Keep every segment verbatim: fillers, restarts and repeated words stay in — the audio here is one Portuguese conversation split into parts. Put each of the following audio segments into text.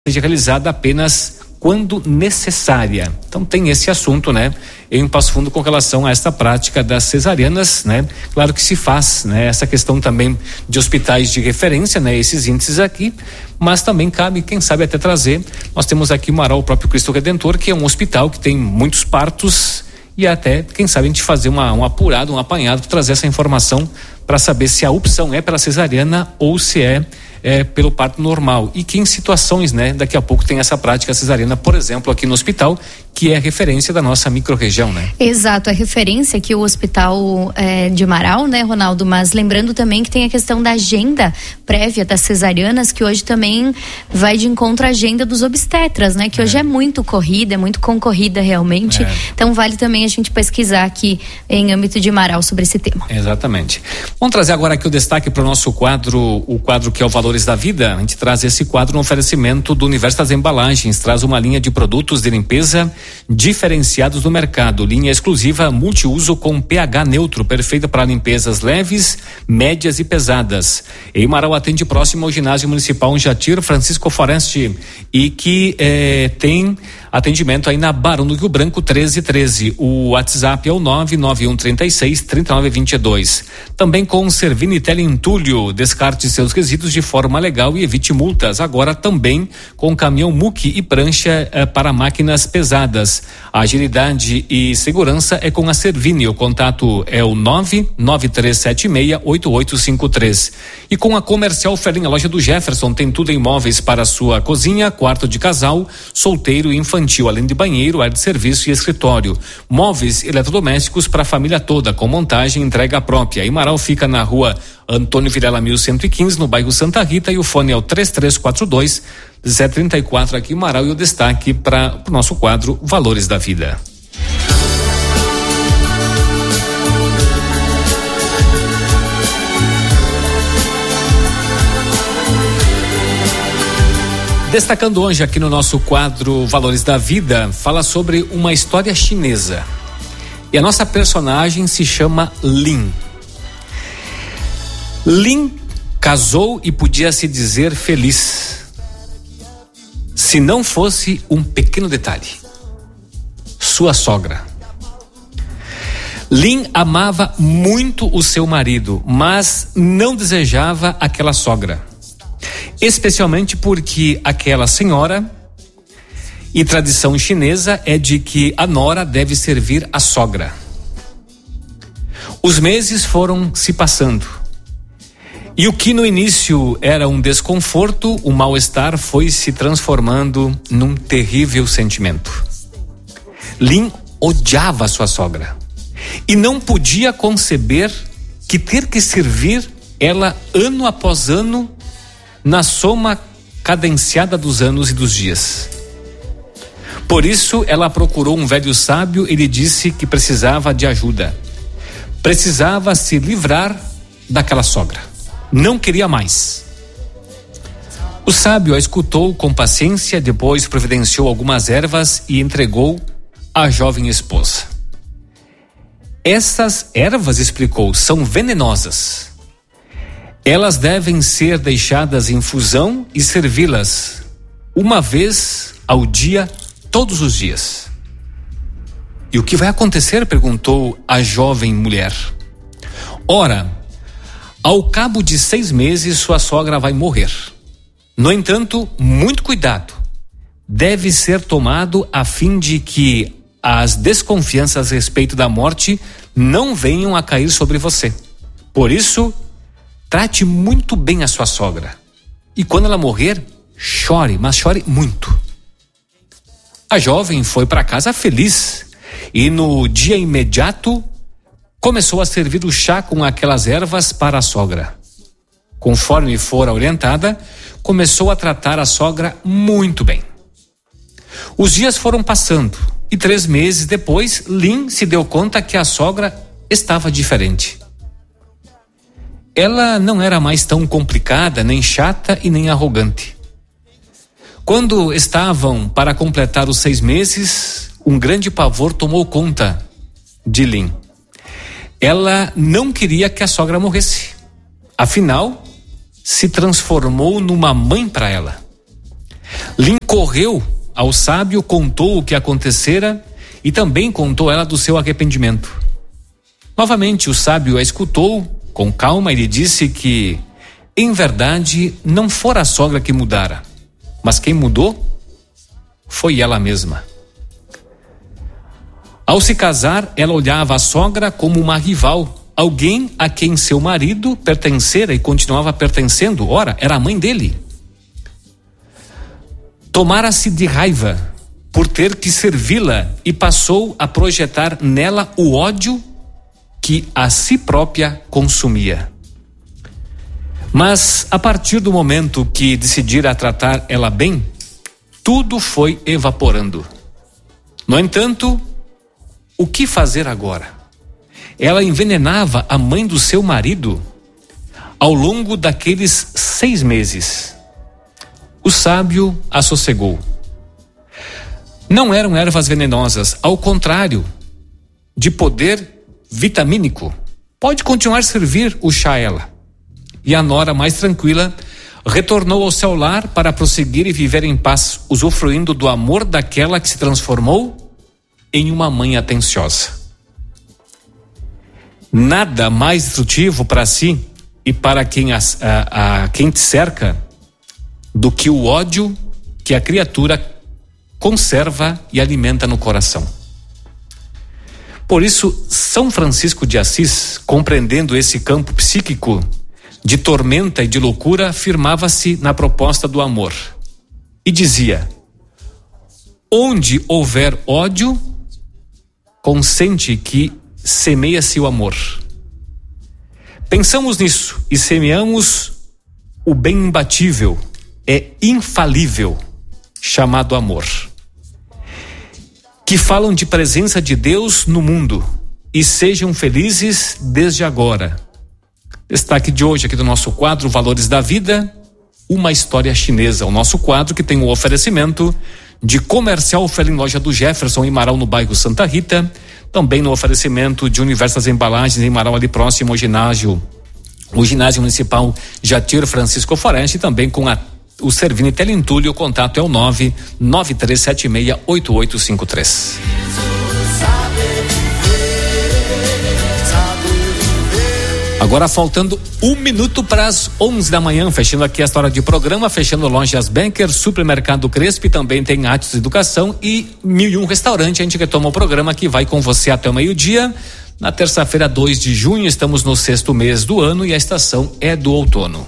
seja realizada apenas quando necessária. Então tem esse assunto, né, em Passo Fundo com relação a esta prática das cesarianas, né? Claro que se faz, né, essa questão também de hospitais de referência, né, esses índices aqui, mas também cabe, quem sabe, até trazer. Nós temos aqui o Marau, o próprio Cristo Redentor, que é um hospital que tem muitos partos, e até, quem sabe, a gente fazer uma, um apurado, um apanhado, trazer essa informação para saber se a opção é pela cesariana ou se é É, pelo parto normal, e que em situações, né, daqui a pouco tem essa prática cesariana, por exemplo, aqui no hospital, que é referência da nossa microrregião, né? Exato, é referência aqui o hospital é, de Marau, né, Ronaldo? Mas lembrando também que tem a questão da agenda prévia das cesarianas, que hoje também vai de encontro à agenda dos obstetras, né? Que é. hoje é muito corrida, é muito concorrida realmente. É. Então vale também a gente pesquisar aqui em âmbito de Marau sobre esse tema. Exatamente. Vamos trazer agora aqui o destaque para o nosso quadro, o quadro que é o Valores da Vida. A gente traz esse quadro no oferecimento do Universo das Embalagens, traz uma linha de produtos de limpeza diferenciados do mercado, linha exclusiva multiuso com pH neutro, perfeita para limpezas leves, médias e pesadas. Em Marau atende próximo ao ginásio municipal Jatir Francisco Foreste, e que eh, tem atendimento aí na Barão do Rio Branco treze treze. O WhatsApp é o nove nove um três seis, três nove dois dois. Também com Servini Teleentulho, descarte seus resíduos de forma legal e evite multas. Agora também com caminhão muque e prancha eh, para máquinas pesadas. Agilidade e segurança é com a Servini. O contato é o nove nove três sete seis, oito oito cinco três. E com a Comercial Ferrinha, loja do Jefferson, tem tudo em móveis para sua cozinha, quarto de casal, solteiro e infantil, além de banheiro, área de serviço e escritório. Móveis eletrodomésticos para a família toda, com montagem e entrega própria. E Marau fica na rua Antônio Vilela mil cento e quinze, no bairro Santa Rita, e o fone é o três três quatro dois, zero três quatro aqui em Marau, e o destaque para o nosso quadro Valores da Vida. Destacando hoje aqui no nosso quadro Valores da Vida, fala sobre uma história chinesa. E a nossa personagem se chama Lin. Lin casou e podia se dizer feliz, se não fosse um pequeno detalhe: sua sogra. Lin amava muito o seu marido, mas não desejava aquela sogra. Especialmente porque aquela senhora, e tradição chinesa é de que a nora deve servir a sogra. Os meses foram se passando, e o que no início era um desconforto, o mal-estar foi se transformando num terrível sentimento. Lin odiava sua sogra e não podia conceber que ter que servir ela ano após ano, na soma cadenciada dos anos e dos dias. Por isso ela procurou um velho sábio e lhe disse que precisava de ajuda. Precisava se livrar daquela sogra. Não queria mais. O sábio a escutou com paciência, depois providenciou algumas ervas e entregou à jovem esposa. Essas ervas, explicou, são venenosas. Elas devem ser deixadas em infusão e servi-las uma vez ao dia, todos os dias. E o que vai acontecer? Perguntou a jovem mulher. Ora, ao cabo de seis meses sua sogra vai morrer. No entanto, muito cuidado deve ser tomado a fim de que as desconfianças a respeito da morte não venham a cair sobre você. Por isso, trate muito bem a sua sogra. E quando ela morrer, chore, mas chore muito. A jovem foi para casa feliz e no dia imediato começou a servir o chá com aquelas ervas para a sogra. Conforme fora orientada, começou a tratar a sogra muito bem. Os dias foram passando e três meses depois, Lin se deu conta que a sogra estava diferente. Ela não era mais tão complicada, nem chata e nem arrogante. Quando estavam para completar os seis meses, um grande pavor tomou conta de Lin. Ela não queria que a sogra morresse. Afinal, se transformou numa mãe para ela. Lin correu ao sábio, contou o que acontecera e também contou ela do seu arrependimento. Novamente o sábio a escutou com calma e lhe disse que, em verdade, não fora a sogra que mudara, mas quem mudou foi ela mesma. Ao se casar, ela olhava a sogra como uma rival, alguém a quem seu marido pertencera e continuava pertencendo. Ora, era a mãe dele. Tomara-se de raiva por ter que servi-la e passou a projetar nela o ódio que a si própria consumia. Mas a partir do momento que decidira tratar ela bem, tudo foi evaporando. No entanto, o que fazer agora? Ela envenenava a mãe do seu marido ao longo daqueles seis meses. O sábio a sossegou. Não eram ervas venenosas, ao contrário, de poder vitamínico. Pode continuar a servir o chá a ela. E a nora, mais tranquila, retornou ao seu lar para prosseguir e viver em paz, usufruindo do amor daquela que se transformou em uma mãe atenciosa. Nada mais destrutivo para si e para quem, a, a, a quem te cerca do que o ódio que a criatura conserva e alimenta no coração. Por isso, São Francisco de Assis, compreendendo esse campo psíquico de tormenta e de loucura, firmava-se na proposta do amor e dizia: onde houver ódio, consente que semeia-se o amor. Pensamos nisso e semeamos o bem imbatível, é infalível, chamado amor. Que falam de presença de Deus no mundo e sejam felizes desde agora. Destaque de hoje aqui do nosso quadro Valores da Vida, uma história chinesa. O nosso quadro que tem o oferecimento de Comercial Ofelim, loja do Jefferson em Marau, no bairro Santa Rita. Também no oferecimento de Universo das Embalagens em Marau, ali próximo ao ginásio, o ginásio municipal Jatir Francisco Foreste, também com a o Servini Telentulho. O contato é o nove nove três sete seis oito oito cinco três. Agora faltando um minuto para as onze da manhã, fechando aqui esta hora de programa, fechando Lojas Banker, Supermercado Crespo, também tem Atos Educação e Mil e Um Restaurante. A gente retoma o programa que vai com você até o meio-dia. Na terça-feira, dois de junho, estamos no sexto mês do ano e a estação é do outono.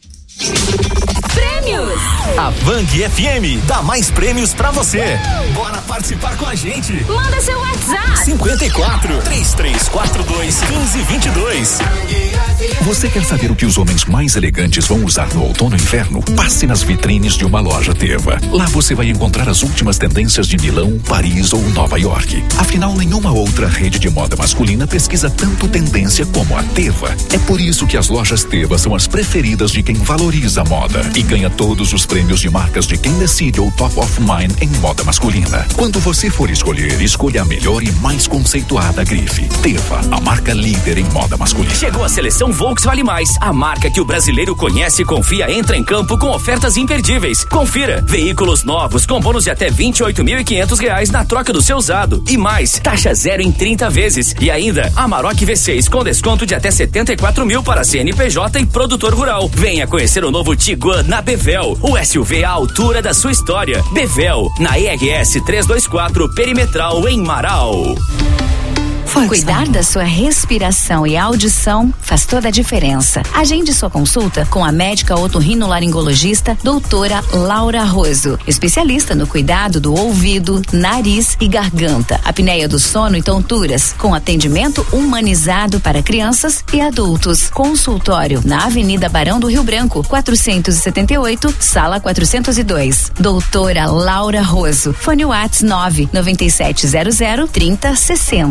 A Vang F M dá mais prêmios pra você. Bora participar com a gente. Manda seu WhatsApp. cinquenta e quatro, três três quatro dois, quinze, vinte e dois. Você quer saber o que os homens mais elegantes vão usar no outono e inverno? Passe nas vitrines de uma loja Teva. Lá você vai encontrar as últimas tendências de Milão, Paris ou Nova York. Afinal, nenhuma outra rede de moda masculina pesquisa tanto tendência como a Teva. É por isso que as lojas Teva são as preferidas de quem valoriza a moda e ganha todos os prêmios de marcas de quem decide o Top of Mind em moda masculina. Quando você for escolher, escolha a melhor e mais conceituada grife. Teva, a marca líder em moda masculina. Chegou a seleção Volks Vale Mais, a marca que o brasileiro conhece e confia, entra em campo com ofertas imperdíveis. Confira, veículos novos com bônus de até vinte e oito mil e quinhentos reais na troca do seu usado e mais, taxa zero em trinta vezes. E ainda, Amarok V seis com desconto de até setenta e quatro mil para C N P J e produtor rural. Venha conhecer o novo Tiguan na Bevel, o S U V à altura da sua história. Bevel, na E R S trezentos e vinte e quatro Perimetral em Marau. Cuidar da sua respiração e audição faz toda a diferença. Agende sua consulta com a médica otorrinolaringologista doutora Laura Roso, especialista no cuidado do ouvido, nariz e garganta, apneia do sono e tonturas, com atendimento humanizado para crianças e adultos. Consultório na Avenida Barão do Rio Branco, quatrocentos e setenta e oito, sala quatrocentos e dois. Doutora Laura Roso. Fone Whats nove nove sete zero zero trinta sessenta.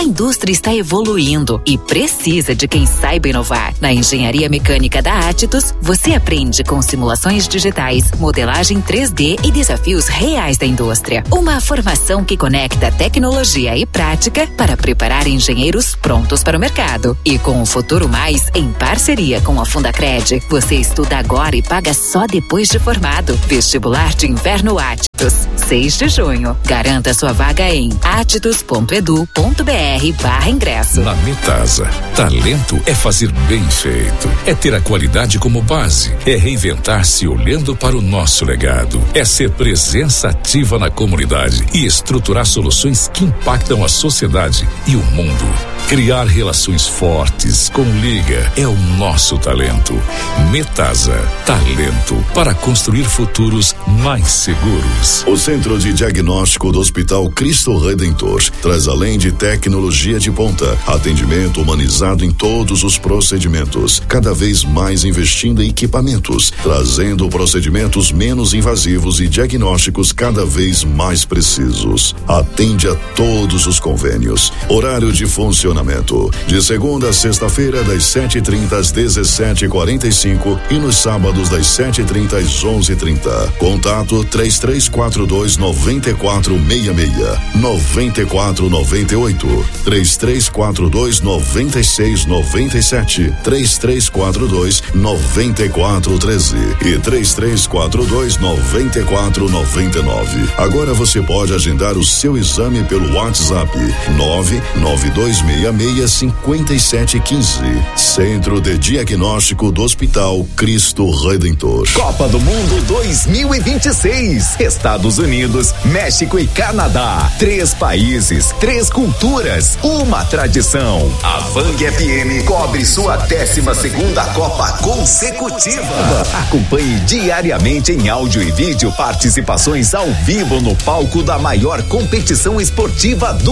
indústria está evoluindo e precisa de quem saiba inovar. Na engenharia mecânica da Atitus, você aprende com simulações digitais, modelagem três D e desafios reais da indústria. Uma formação que conecta tecnologia e prática para preparar engenheiros prontos para o mercado. E com o Futuro Mais, em parceria com a Fundacred, você estuda agora e paga só depois de formado. Vestibular de Inverno Atitus, seis de junho. Garanta sua vaga em atitus ponto edu ponto br barra ingresso. Na Metasa, talento é fazer bem feito, é ter a qualidade como base, é reinventar-se olhando para o nosso legado, é ser presença ativa na comunidade e estruturar soluções que impactam a sociedade e o mundo. Criar relações fortes com Liga é o nosso talento. Metasa, talento para construir futuros mais seguros. O Centro de Diagnóstico do Hospital Cristo Redentor traz, além de tecnologia de ponta, atendimento humanizado em todos os procedimentos, cada vez mais investindo em equipamentos, trazendo procedimentos menos invasivos e diagnósticos cada vez mais precisos. Atende a todos os convênios. Horário de funcionamento de segunda a sexta-feira, das sete e trinta às dezessete e quarenta e cinco e nos sábados das sete e trinta às onze e trinta. Contato três três quatro dois nove quatro seis seis, nove quatro nove oito, três três quatro dois nove seis nove sete, três três quatro dois nove quatro um três e três três quatro dois nove quatro nove nove. Agora você pode agendar o seu exame pelo WhatsApp nove nove dois seis seis cinco sete um cinco. Centro de Diagnóstico do Hospital Cristo Redentor. Copa do Mundo dois mil e vinte e seis. Estados Unidos, México e Canadá. Três países, três culturas, uma tradição. A Vang F M cobre sua décima segunda Copa consecutiva. Acompanhe diariamente em áudio e vídeo participações ao vivo no palco da maior competição esportiva do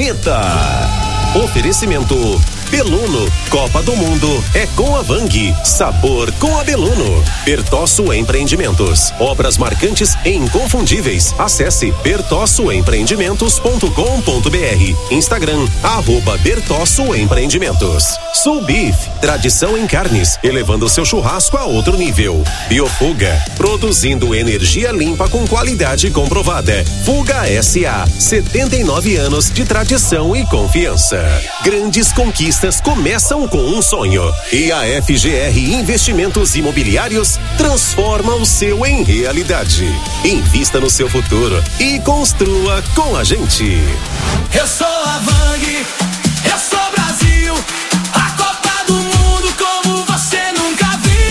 planeta. Oferecimento Beluno, Copa do Mundo é com a Vang, sabor com a Beluno. Bertosso Empreendimentos, obras marcantes e inconfundíveis. Acesse bertosso empreendimentos ponto com ponto br. Instagram, arroba Bertosso Empreendimentos. Sul Beef, tradição em carnes, elevando seu churrasco a outro nível. Biofuga, produzindo energia limpa com qualidade comprovada. Fuga S A, setenta e nove anos de tradição e confiança. Grandes conquistas começam com um sonho. E a F G R Investimentos Imobiliários transforma o seu em realidade. Invista no seu futuro e construa com a gente. Eu sou a Vang, eu sou Brasil, a Copa do Mundo como você nunca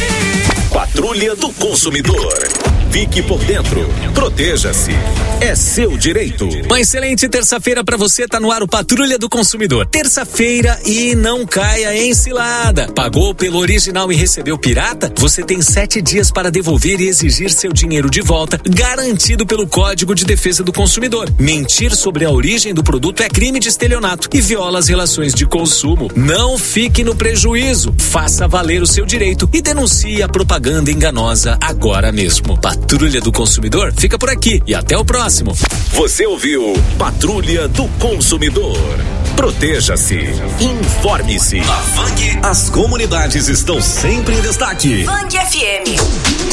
viu. Patrulha do Consumidor. Fique por dentro. Proteja-se. É seu direito. Uma excelente terça-feira pra você, tá no ar o Patrulha do Consumidor. Terça-feira e não caia em cilada. Pagou pelo original e recebeu pirata? Você tem sete dias para devolver e exigir seu dinheiro de volta, garantido pelo Código de Defesa do Consumidor. Mentir sobre a origem do produto é crime de estelionato e viola as relações de consumo. Não fique no prejuízo. Faça valer o seu direito e denuncie a propaganda enganosa agora mesmo. Patrulha do Consumidor fica por aqui e até o próximo. Você ouviu Patrulha do Consumidor. Proteja-se. Informe-se. A Vang, as comunidades estão sempre em destaque. Vang F M.